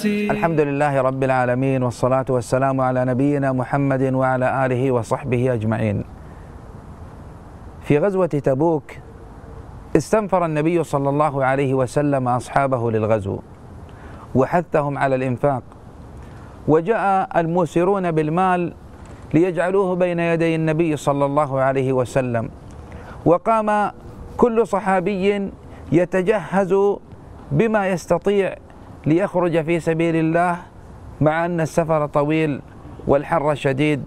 الحمد لله رب العالمين، والصلاة والسلام على نبينا محمد وعلى آله وصحبه أجمعين. في غزوة تبوك استنفر النبي صلى الله عليه وسلم أصحابه للغزو وحثهم على الإنفاق، وجاء الموسرون بالمال ليجعلوه بين يدي النبي صلى الله عليه وسلم، وقام كل صحابي يتجهز بما يستطيع ليخرج في سبيل الله، مع أن السفر طويل والحر شديد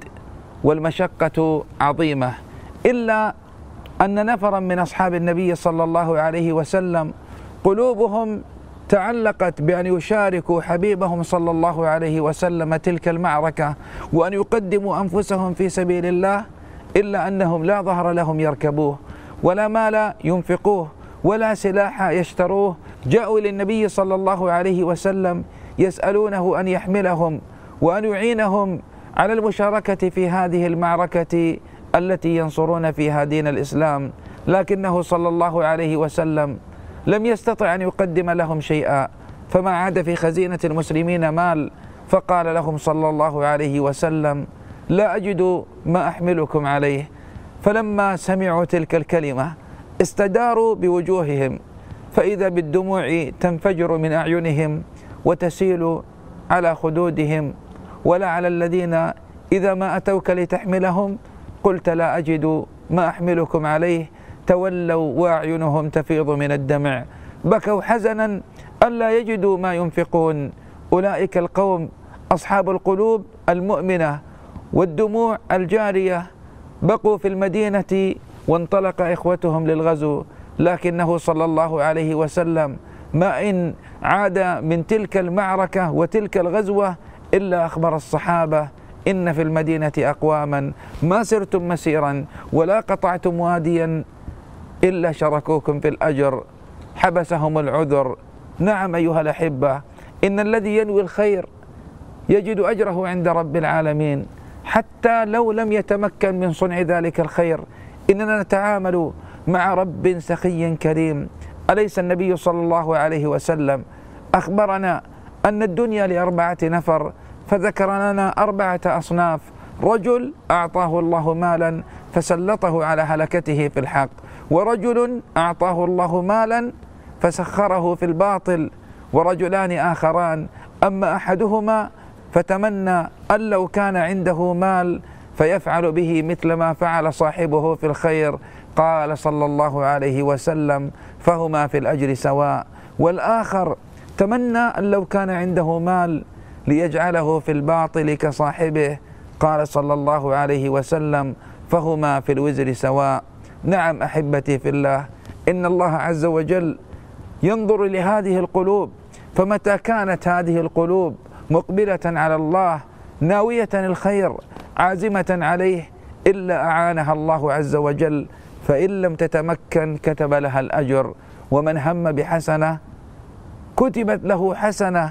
والمشقة عظيمة، إلا أن نفرا من أصحاب النبي صلى الله عليه وسلم قلوبهم تعلقت بأن يشاركوا حبيبهم صلى الله عليه وسلم تلك المعركة، وأن يقدموا أنفسهم في سبيل الله، إلا أنهم لا ظهر لهم يركبوه، ولا مال ينفقوه، ولا سلاح يشتروه. جاءوا للنبي صلى الله عليه وسلم يسألونه أن يحملهم وأن يعينهم على المشاركة في هذه المعركة التي ينصرون فيها دين الإسلام، لكنه صلى الله عليه وسلم لم يستطع أن يقدم لهم شيئا، فما عاد في خزينة المسلمين مال، فقال لهم صلى الله عليه وسلم: لا أجد ما أحملكم عليه. فلما سمعوا تلك الكلمة استداروا بوجوههم، فإذا بالدموع تنفجر من أعينهم وتسيل على خدودهم، ولا على الذين إذا ما أتوك لتحملهم قلت لا أجد ما أحملكم عليه تولوا وأعينهم تفيض من الدمع، بكوا حزنا ألا يجدوا ما ينفقون. أولئك القوم أصحاب القلوب المؤمنة والدموع الجارية بقوا في المدينة، وانطلق إخوتهم للغزو، لكنه صلى الله عليه وسلم ما إن عاد من تلك المعركة وتلك الغزوة إلا أخبر الصحابة: إن في المدينة أقواما ما سرتم مسيرا ولا قطعتم واديا إلا شركوكم في الأجر، حبسهم العذر. نعم أيها الأحبة، إن الذي ينوي الخير يجد أجره عند رب العالمين، حتى لو لم يتمكن من صنع ذلك الخير. إننا نتعامل مع رب سخي كريم. أليس النبي صلى الله عليه وسلم أخبرنا أن الدنيا ل4 نفر، فذكر لنا 4 أصناف: رجل أعطاه الله مالا فسلطه على هلكته في الحق، ورجل أعطاه الله مالا فسخره في الباطل، ورجلان آخران أما أحدهما فتمنى أن لو كان عنده مال فيفعل به مثل ما فعل صاحبه في الخير. قال صلى الله عليه وسلم: فهما في الأجر سواء. والآخر تمنى أن لو كان عنده مال ليجعله في الباطل كصاحبه. قال صلى الله عليه وسلم: فهما في الوزر سواء. نعم أحبتي في الله، إن الله عز وجل ينظر لهذه القلوب، فمتى كانت هذه القلوب مقبلة على الله ناوية الخير عازمة عليه إلا أعانها الله عز وجل، فإن لم تتمكن كتب لها الأجر. ومن هم بحسنة كتبت له حسنة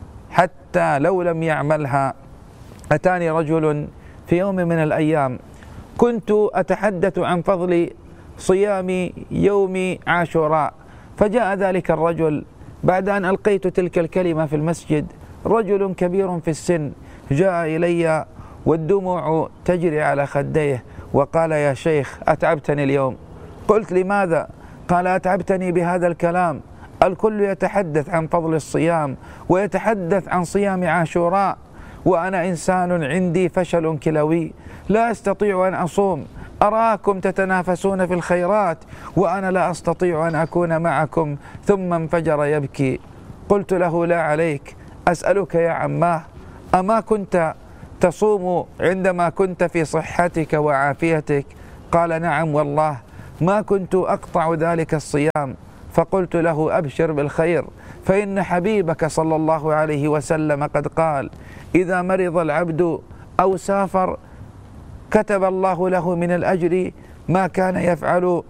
حتى لو لم يعملها. أتاني رجل في يوم من الأيام كنت أتحدث عن فضل صيام يوم عاشوراء، فجاء ذلك الرجل بعد أن ألقيت تلك الكلمة في المسجد، رجل كبير في السن، جاء إلي والدموع تجري على خديه وقال: يا شيخ أتعبتني اليوم. قلت: لماذا؟ قال: أتعبتني بهذا الكلام، الكل يتحدث عن فضل الصيام ويتحدث عن صيام عاشوراء، وأنا إنسان عندي فشل كلوي لا أستطيع أن أصوم، أراكم تتنافسون في الخيرات وأنا لا أستطيع أن أكون معكم. ثم انفجر يبكي. قلت له: لا عليك، أسألك يا عماه، أما كنت تصوم عندما كنت في صحتك وعافيتك؟ قال: نعم والله ما كنت أقطع ذلك الصيام. فقلت له: أبشر بالخير، فإن حبيبك صلى الله عليه وسلم قد قال: إذا مرض العبد أو سافر كتب الله له من الأجر ما كان يفعل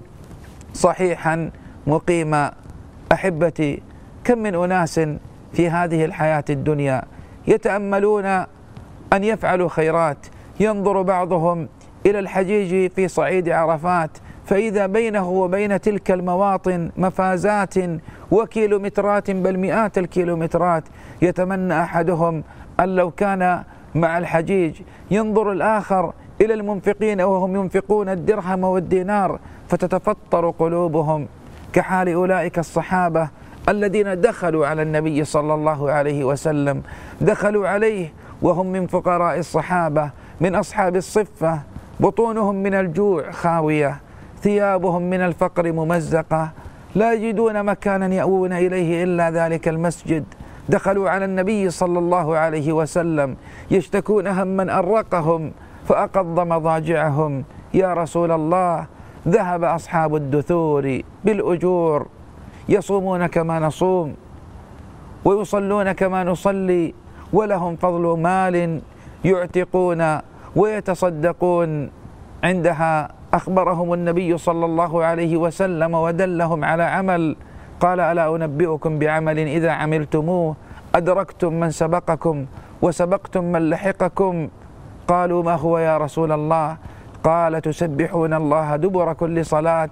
صحيحا مقيما. أحبتي، كم من أناس في هذه الحياة الدنيا يتأملون أن يفعلوا خيرات، ينظر بعضهم إلى الحجيج في صعيد عرفات فإذا بينه وبين تلك المواطن مفازات وكيلومترات بل مئات الكيلومترات، يتمنى أحدهم أن لو كان مع الحجيج. ينظر الآخر إلى المنفقين وهم ينفقون الدرهم والدينار فتتفطر قلوبهم، كحال أولئك الصحابة الذين دخلوا على النبي صلى الله عليه وسلم، دخلوا عليه وهم من فقراء الصحابة، من أصحاب الصفة، بطونهم من الجوع خاوية، ثيابهم من الفقر ممزقة، لا يجدون مكانا يأوون إليه إلا ذلك المسجد. دخلوا على النبي صلى الله عليه وسلم يشتكون هما أرقهم فأقض مضاجعهم: يا رسول الله، ذهب أصحاب الدثور بالأجور، يصومون كما نصوم ويصلون كما نصلي، ولهم فضل مال يعتقون ويتصدقون. عندها أخبرهم النبي صلى الله عليه وسلم ودلهم على عمل، قال: ألا أنبئكم بعمل إذا عملتموه أدركتم من سبقكم وسبقتم من لحقكم؟ قالوا: ما هو يا رسول الله؟ قال: تسبحون الله دبر كل صلاة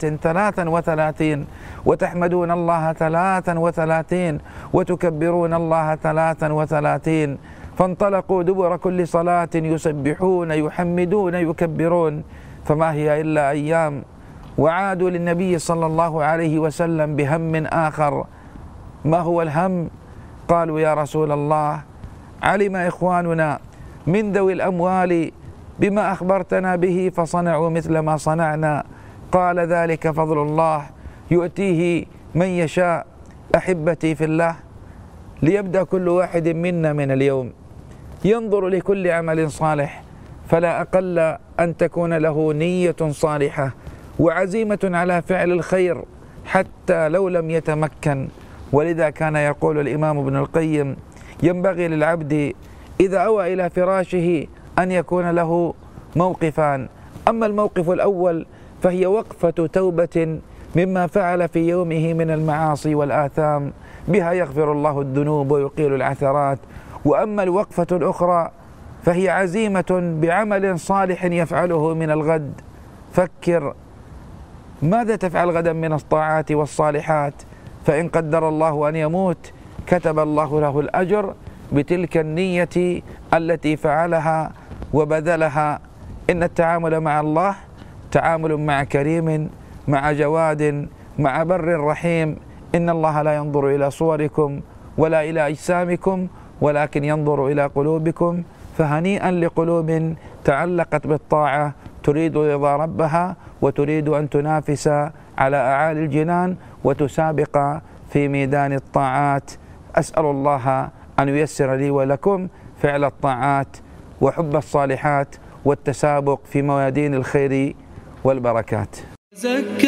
33 وتحمدون الله 33 وتكبرون الله 33. فانطلقوا دبر كل صلاة يسبحون يحمدون يكبرون، فما هي إلا أيام، وعادوا للنبي صلى الله عليه وسلم بهم آخر. ما هو الهم؟ قالوا: يا رسول الله، علم إخواننا من ذوي الأموال بما أخبرتنا به فصنعوا مثل ما صنعنا. قال: ذلك فضل الله يؤتيه من يشاء. أحبتي في الله، ليبدأ كل واحد منا من اليوم ينظر لكل عمل صالح، فلا أقل أن تكون له نية صالحة وعزيمة على فعل الخير حتى لو لم يتمكن. ولذا كان يقول الإمام ابن القيم: ينبغي للعبد إذا أوى إلى فراشه أن يكون له موقفان. أما الموقف الأول فهي وقفة توبة مما فعل في يومه من المعاصي والآثام، بها يغفر الله الذنوب ويقيل العثرات. وأما الوقفة الأخرى فهي عزيمة بعمل صالح يفعله من الغد. فكر ماذا تفعل غدا من الطاعات والصالحات، فإن قدر الله أن يموت كتب الله له الأجر بتلك النية التي فعلها وبذلها. إن التعامل مع الله تعامل مع كريم، مع جواد، مع بر رحيم. إن الله لا ينظر إلى صوركم ولا إلى أجسامكم ولكن ينظر إلى قلوبكم. فهنيئا لقلوب تعلقت بالطاعة تريد رضا ربها وتريد أن تنافس على أعالي الجنان وتسابق في ميدان الطاعات. أسأل الله أن ييسر لي ولكم فعل الطاعات وحب الصالحات والتسابق في ميادين الخير والبركات.